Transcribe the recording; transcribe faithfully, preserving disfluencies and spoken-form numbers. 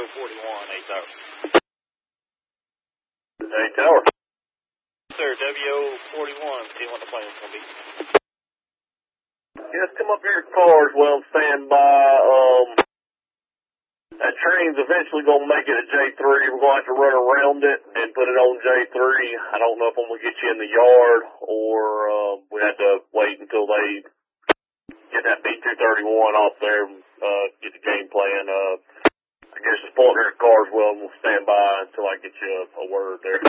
forty-one, eight Tower. eight Tower. Sir, W O forty-one, see what the plan's going to be. Yes, come up here to Carswell and stand by. Um, that train's eventually going to make it at J three. We're going to have to run around it and put it on J three. I don't know if I'm going to get you in the yard or uh, we have to wait until they get that B two thirty-one off there and uh, get the game plan. Uh, I guess just pull up here at Carswell and we'll stand by until I get you a, a word there.